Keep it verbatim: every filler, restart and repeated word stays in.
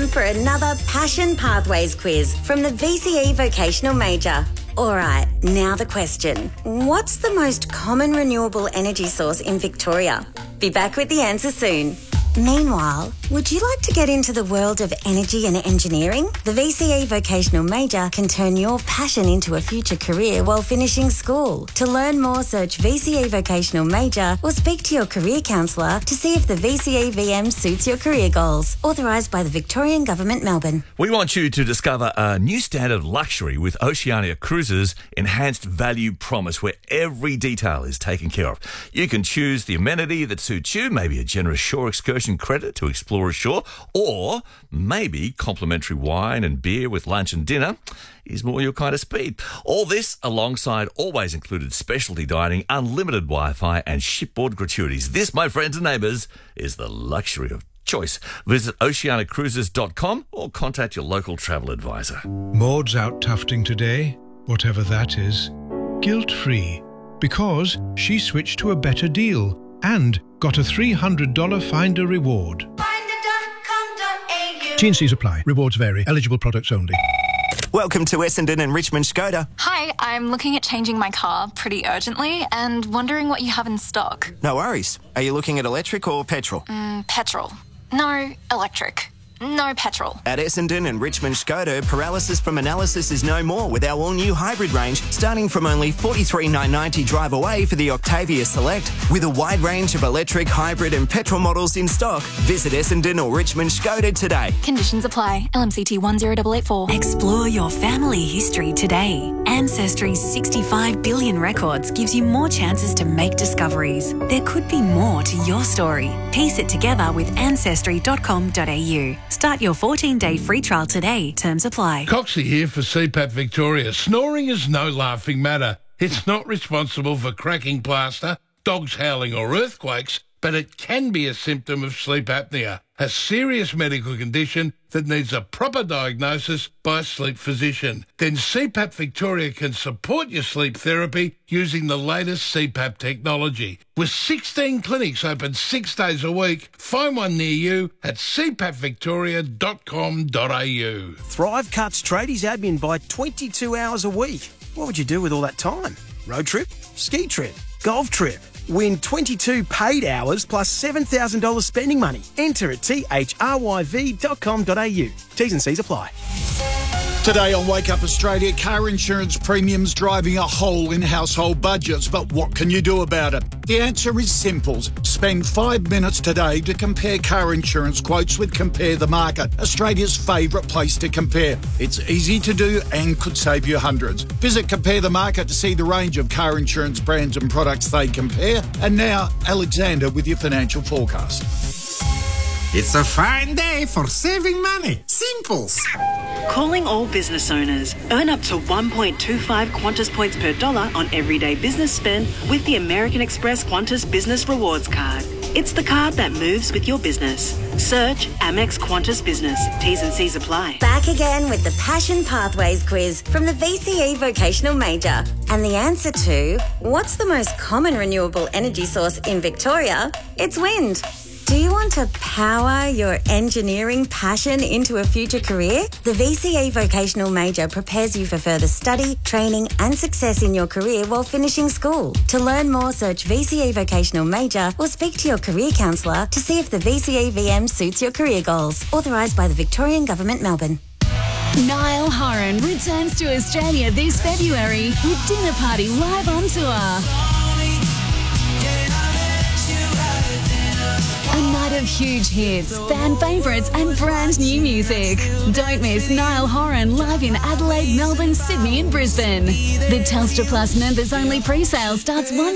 for another Passion Pathways quiz from the V C E Vocational Major. All right, now the question. What's the most common renewable energy source in Victoria? Be back with the answer soon. Meanwhile, would you like to get into the world of energy and engineering? The V C E Vocational Major can turn your passion into a future career while finishing school. To learn more, search V C E Vocational Major or speak to your career counsellor to see if the V C E V M suits your career goals. Authorised by the Victorian Government, Melbourne. We want you to discover a new standard of luxury with Oceania Cruises' enhanced value promise, where every detail is taken care of. You can choose the amenity that suits you, maybe a generous shore excursion credit to explore ashore, or maybe complimentary wine and beer with lunch and dinner is more your kind of speed. All this alongside always included specialty dining, unlimited Wi-Fi and shipboard gratuities. This, my friends and neighbours, is the luxury of choice. Visit oceania cruises dot com or contact your local travel advisor. Maud's out tufting today, whatever that is, guilt-free, because she switched to a better deal and got a three hundred dollars Finder reward. finder dot com dot a u T and C's apply. Rewards vary. Eligible products only. Welcome to Essendon and Richmond Skoda. Hi, I'm looking at changing my car pretty urgently and wondering what you have in stock. No worries. Are you looking at electric or petrol? Mm, petrol. No, electric. No petrol. At Essendon and Richmond Skoda, paralysis from analysis is no more with our all-new hybrid range, starting from only forty-three thousand nine hundred ninety dollars drive away for the Octavia Select. With a wide range of electric, hybrid and petrol models in stock, visit Essendon or Richmond Skoda today. Conditions apply. L M C T one zero eight eight four. Explore your family history today. Ancestry's sixty-five billion records gives you more chances to make discoveries. There could be more to your story. Piece it together with ancestry dot com dot a u. Start your fourteen-day free trial today. Terms apply. Coxie here for C PAP Victoria. Snoring is no laughing matter. It's not responsible for cracking plaster, dogs howling or earthquakes, but it can be a symptom of sleep apnea, a serious medical condition that needs a proper diagnosis by a sleep physician. Then C PAP Victoria can support your sleep therapy using the latest C PAP technology. With sixteen clinics open six days a week, find one near you at c pap victoria dot com dot a u. Thrive cuts tradies admin by twenty-two hours a week. What would you do with all that time? Road trip? Ski trip? Golf trip? Win twenty-two paid hours plus seven thousand dollars spending money. Enter at t h r y v dot com dot a u. T's and C's apply. Today on Wake Up Australia, car insurance premiums driving a hole in household budgets. But what can you do about it? The answer is simple. Spend five minutes today to compare car insurance quotes with Compare the Market, Australia's favourite place to compare. It's easy to do and could save you hundreds. Visit Compare the Market to see the range of car insurance brands and products they compare. And now, Alexander with your financial forecast. It's a fine day for saving money. Simples. Calling all business owners. Earn up to one point two five Qantas points per dollar on everyday business spend with the American Express Qantas Business Rewards Card. It's the card that moves with your business. Search Amex Qantas Business. T's and C's apply. Back again with the Passion Pathways quiz from the V C E Vocational Major. And the answer to what's the most common renewable energy source in Victoria? It's wind. Do you want to power your engineering passion into a future career? The V C E Vocational Major prepares you for further study, training and success in your career while finishing school. To learn more, search V C E Vocational Major or speak to your career counsellor to see if the V C E V M suits your career goals. Authorised by the Victorian Government, Melbourne. Niall Horan returns to Australia this February with Dinner Party live on tour. A night of huge hits, fan favourites and brand new music. Don't miss Niall Horan live in Adelaide, Melbourne, Sydney and Brisbane. The Telstra Plus members only pre-sale starts one